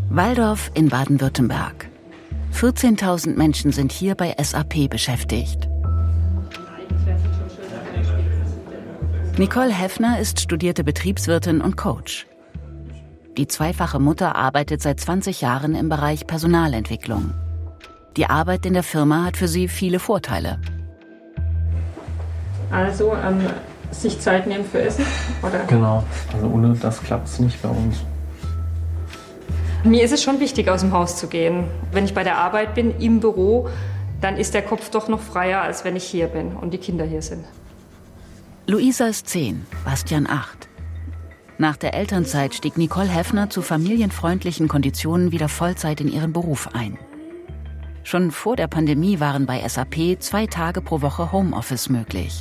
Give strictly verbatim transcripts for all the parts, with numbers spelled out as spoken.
Walldorf in Baden-Württemberg. vierzehntausend Menschen sind hier bei S A P beschäftigt. Nicole Heffner ist studierte Betriebswirtin und Coach. Die zweifache Mutter arbeitet seit zwanzig Jahren im Bereich Personalentwicklung. Die Arbeit in der Firma hat für sie viele Vorteile. Also ähm, sich Zeit nehmen für Essen? Oder? Genau, also ohne das klappt es nicht bei uns. Mir ist es schon wichtig, aus dem Haus zu gehen. Wenn ich bei der Arbeit bin, im Büro, dann ist der Kopf doch noch freier, als wenn ich hier bin und die Kinder hier sind. Luisa ist zehn, Bastian acht. Nach der Elternzeit stieg Nicole Heffner zu familienfreundlichen Konditionen wieder Vollzeit in ihren Beruf ein. Schon vor der Pandemie waren bei S A P zwei Tage pro Woche Homeoffice möglich.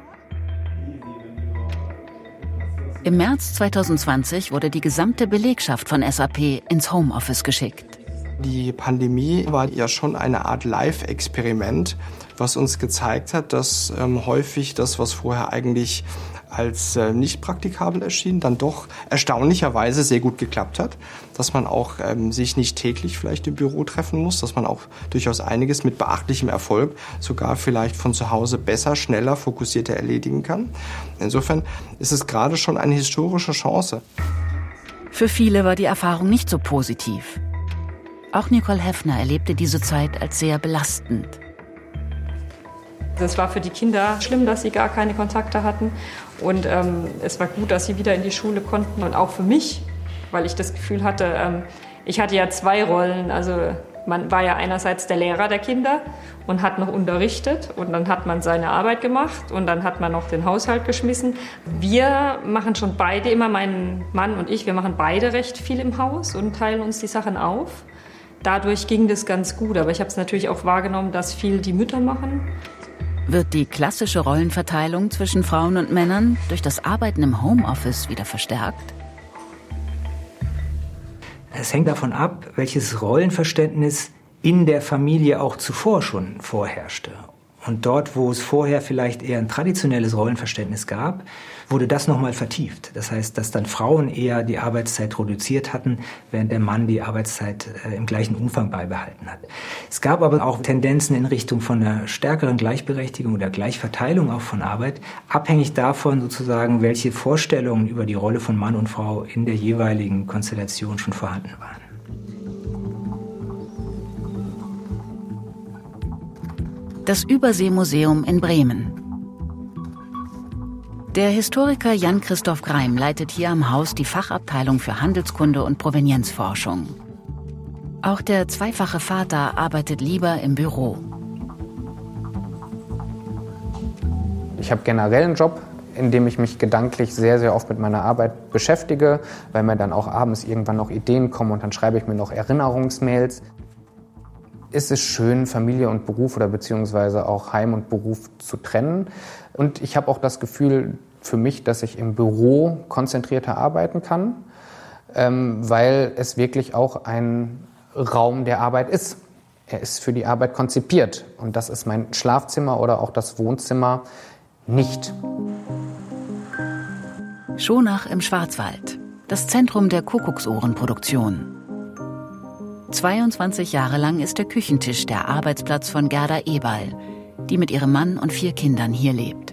Im März zwanzig zwanzig wurde die gesamte Belegschaft von S A P ins Homeoffice geschickt. Die Pandemie war ja schon eine Art Live-Experiment, was uns gezeigt hat, dass ähm, häufig das, was vorher eigentlich als äh, nicht praktikabel erschien, dann doch erstaunlicherweise sehr gut geklappt hat. Dass man auch ähm, sich nicht täglich vielleicht im Büro treffen muss, dass man auch durchaus einiges mit beachtlichem Erfolg sogar vielleicht von zu Hause besser, schneller, fokussierter erledigen kann. Insofern ist es gerade schon eine historische Chance. Für viele war die Erfahrung nicht so positiv. Auch Nicole Heffner erlebte diese Zeit als sehr belastend. Es war für die Kinder schlimm, dass sie gar keine Kontakte hatten. Und ähm, es war gut, dass sie wieder in die Schule konnten. Und auch für mich, weil ich das Gefühl hatte, ähm, ich hatte ja zwei Rollen. Also man war ja einerseits der Lehrer der Kinder und hat noch unterrichtet. Und dann hat man seine Arbeit gemacht und dann hat man noch den Haushalt geschmissen. Wir machen schon beide immer, mein Mann und ich, wir machen beide recht viel im Haus und teilen uns die Sachen auf. Dadurch ging das ganz gut. Aber ich habe es natürlich auch wahrgenommen, dass viel die Mütter machen. Wird die klassische Rollenverteilung zwischen Frauen und Männern durch das Arbeiten im Homeoffice wieder verstärkt? Es hängt davon ab, welches Rollenverständnis in der Familie auch zuvor schon vorherrschte. Und dort, wo es vorher vielleicht eher ein traditionelles Rollenverständnis gab, wurde das nochmal vertieft. Das heißt, dass dann Frauen eher die Arbeitszeit reduziert hatten, während der Mann die Arbeitszeit äh, im gleichen Umfang beibehalten hat. Es gab aber auch Tendenzen in Richtung von einer stärkeren Gleichberechtigung oder Gleichverteilung auch von Arbeit, abhängig davon sozusagen, welche Vorstellungen über die Rolle von Mann und Frau in der jeweiligen Konstellation schon vorhanden waren. Das Überseemuseum in Bremen. Der Historiker Jan-Christoph Greim leitet hier am Haus die Fachabteilung für Handelskunde und Provenienzforschung. Auch der zweifache Vater arbeitet lieber im Büro. Ich habe generell einen Job, in dem ich mich gedanklich sehr, sehr oft mit meiner Arbeit beschäftige, weil mir dann auch abends irgendwann noch Ideen kommen und dann schreibe ich mir noch Erinnerungsmails. Ist es schön, Familie und Beruf oder beziehungsweise auch Heim und Beruf zu trennen. Und ich habe auch das Gefühl für mich, dass ich im Büro konzentrierter arbeiten kann, ähm, weil es wirklich auch ein Raum der Arbeit ist. Er ist für die Arbeit konzipiert und das ist mein Schlafzimmer oder auch das Wohnzimmer nicht. Schonach im Schwarzwald, das Zentrum der Kuckucksohrenproduktion. zweiundzwanzig Jahre lang ist der Küchentisch der Arbeitsplatz von Gerda Eberl, die mit ihrem Mann und vier Kindern hier lebt.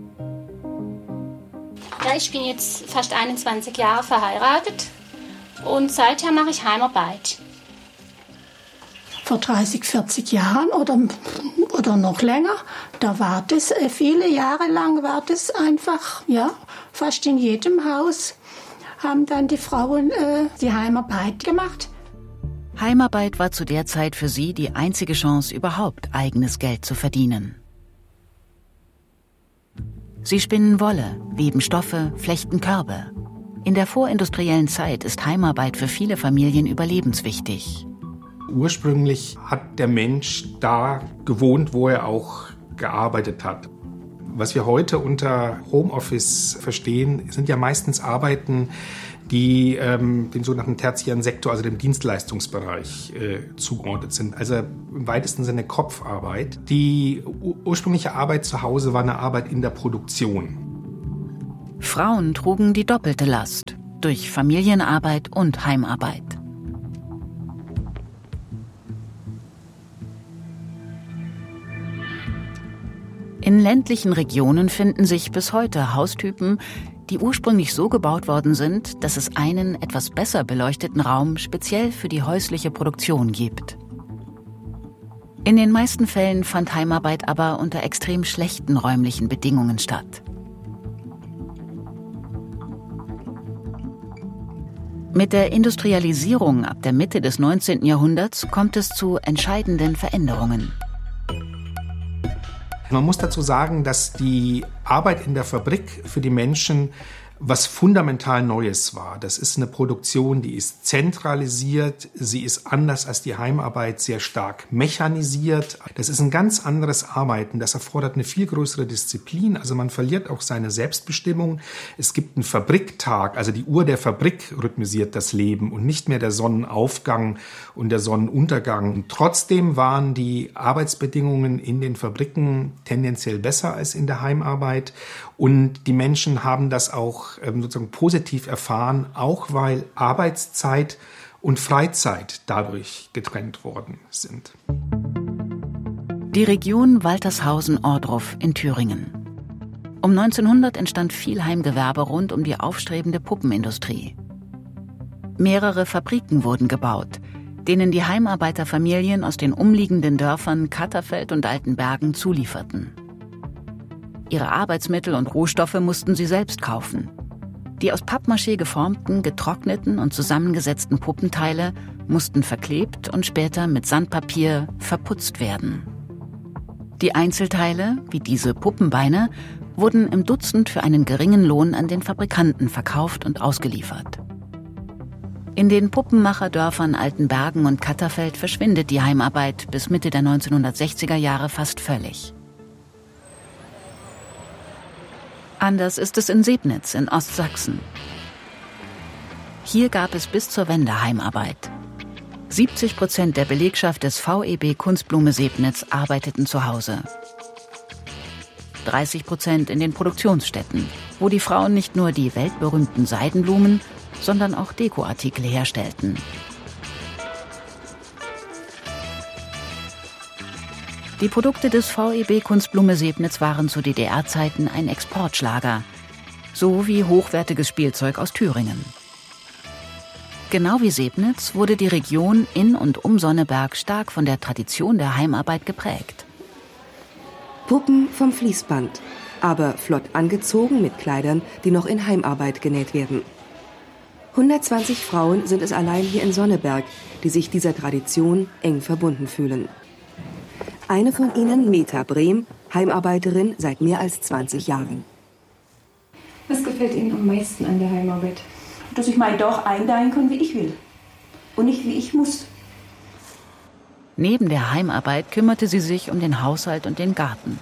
Ja, ich bin jetzt fast einundzwanzig Jahre verheiratet und seither mache ich Heimarbeit. Vor dreißig, vierzig Jahren oder, oder noch länger, da war das, viele Jahre lang war das einfach, ja, fast in jedem Haus haben dann die Frauen äh, die Heimarbeit gemacht. Heimarbeit war zu der Zeit für sie die einzige Chance, überhaupt eigenes Geld zu verdienen. Sie spinnen Wolle, weben Stoffe, flechten Körbe. In der vorindustriellen Zeit ist Heimarbeit für viele Familien überlebenswichtig. Ursprünglich hat der Mensch da gewohnt, wo er auch gearbeitet hat. Was wir heute unter Homeoffice verstehen, sind ja meistens Arbeiten, die ähm, dem sogenannten tertiären Sektor, also dem Dienstleistungsbereich, äh, zugeordnet sind. Also im weitesten Sinne Kopfarbeit. Die ursprüngliche Arbeit zu Hause war eine Arbeit in der Produktion. Frauen trugen die doppelte Last durch Familienarbeit und Heimarbeit. In ländlichen Regionen finden sich bis heute Haustypen, die ursprünglich so gebaut worden sind, dass es einen etwas besser beleuchteten Raum speziell für die häusliche Produktion gibt. In den meisten Fällen fand Heimarbeit aber unter extrem schlechten räumlichen Bedingungen statt. Mit der Industrialisierung ab der Mitte des neunzehnten Jahrhunderts kommt es zu entscheidenden Veränderungen. Man muss dazu sagen, dass die Arbeit in der Fabrik für die Menschen was fundamental Neues war. Das ist eine Produktion, die ist zentralisiert, sie ist anders als die Heimarbeit sehr stark mechanisiert. Das ist ein ganz anderes Arbeiten, das erfordert eine viel größere Disziplin, also man verliert auch seine Selbstbestimmung. Es gibt einen Fabriktag, also die Uhr der Fabrik rhythmisiert das Leben und nicht mehr der Sonnenaufgang und der Sonnenuntergang. Und trotzdem waren die Arbeitsbedingungen in den Fabriken tendenziell besser als in der Heimarbeit und die Menschen haben das auch sozusagen positiv erfahren, auch weil Arbeitszeit und Freizeit dadurch getrennt worden sind. Die Region Waltershausen-Ohrdruf in Thüringen. Um neunzehnhundert entstand viel Heimgewerbe rund um die aufstrebende Puppenindustrie. Mehrere Fabriken wurden gebaut, denen die Heimarbeiterfamilien aus den umliegenden Dörfern Katterfeld und Altenbergen zulieferten. Ihre Arbeitsmittel und Rohstoffe mussten sie selbst kaufen. Die aus Pappmaché geformten, getrockneten und zusammengesetzten Puppenteile mussten verklebt und später mit Sandpapier verputzt werden. Die Einzelteile, wie diese Puppenbeine, wurden im Dutzend für einen geringen Lohn an den Fabrikanten verkauft und ausgeliefert. In den Puppenmacherdörfern Altenbergen und Katterfeld verschwindet die Heimarbeit bis Mitte der neunzehnhundertsechziger Jahre fast völlig. Anders ist es in Sebnitz in Ostsachsen. Hier gab es bis zur Wende Heimarbeit. siebzig Prozent der Belegschaft des V E B Kunstblume Sebnitz arbeiteten zu Hause. dreißig Prozent in den Produktionsstätten, wo die Frauen nicht nur die weltberühmten Seidenblumen, sondern auch Dekoartikel herstellten. Die Produkte des V E B Kunstblume Sebnitz waren zu D D R-Zeiten ein Exportschlager, so wie hochwertiges Spielzeug aus Thüringen. Genau wie Sebnitz wurde die Region in und um Sonneberg stark von der Tradition der Heimarbeit geprägt. Puppen vom Fließband, aber flott angezogen mit Kleidern, die noch in Heimarbeit genäht werden. hundertzwanzig Frauen sind es allein hier in Sonneberg, die sich dieser Tradition eng verbunden fühlen. Eine von ihnen, Meta Brehm, Heimarbeiterin seit mehr als zwanzig Jahren. Was gefällt Ihnen am meisten an der Heimarbeit? Dass ich meinen Tag einteilen kann, wie ich will. Und nicht, wie ich muss. Neben der Heimarbeit kümmerte sie sich um den Haushalt und den Garten.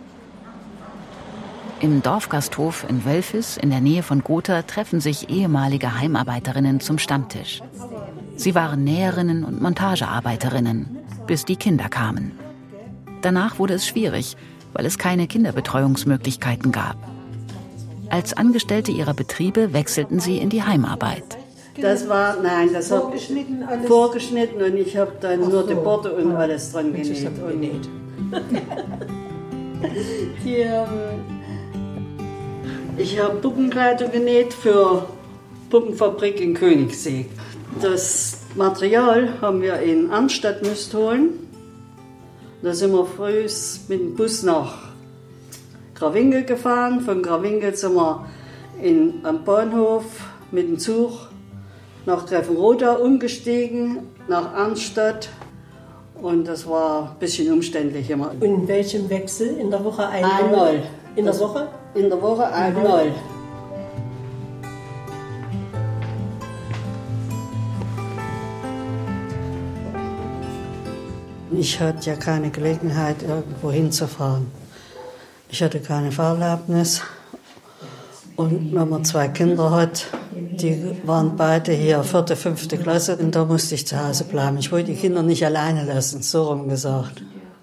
Im Dorfgasthof in Wölfis in der Nähe von Gotha treffen sich ehemalige Heimarbeiterinnen zum Stammtisch. Sie waren Näherinnen und Montagearbeiterinnen, bis die Kinder kamen. Danach wurde es schwierig, weil es keine Kinderbetreuungsmöglichkeiten gab. Als Angestellte ihrer Betriebe wechselten sie in die Heimarbeit. Das war, nein, das habe ich vorgeschnitten und ich habe dann Ach nur so. die Borte und alles dran genäht. genäht. Die, ähm, ich habe Puppenkleider genäht für Puppenfabrik in Königssee. Das Material haben wir in Arnstadt müssen holen. Da sind wir früh mit dem Bus nach Gravingel gefahren. Von Gravingel sind wir in, am Bahnhof mit dem Zug nach Greffenroda umgestiegen, nach Arnstadt. Und das war ein bisschen umständlich immer. Und in welchem Wechsel? In der Woche einmal? Einmal. In der Woche? In der Woche einmal. Ich hatte ja keine Gelegenheit, irgendwo hinzufahren. Ich hatte keine Fahrerlaubnis. Und wenn man zwei Kinder hat, die waren beide hier vierte, fünfte Klasse, und da musste ich zu Hause bleiben. Ich wollte die Kinder nicht alleine lassen, so rum gesagt.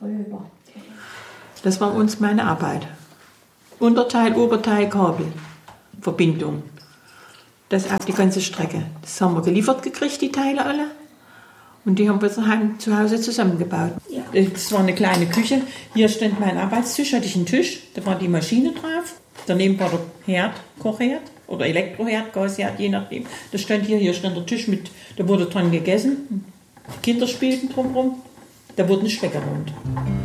Das war uns meine Arbeit. Unterteil, Oberteil, Kabel, Verbindung. Das auf die ganze Strecke. Das haben wir geliefert gekriegt, die Teile alle. Und die haben wir zu Hause zusammengebaut. Ja, Das war eine kleine Küche. Hier stand mein Arbeitstisch, hatte ich einen Tisch, da war die Maschine drauf. Daneben war der Herd, Kochherd oder Elektroherd, Gasherd, je nachdem. Das stand hier, hier stand der Tisch mit, da wurde dran gegessen. Die Kinder spielten drumherum. Da wurde nicht weggeräumt.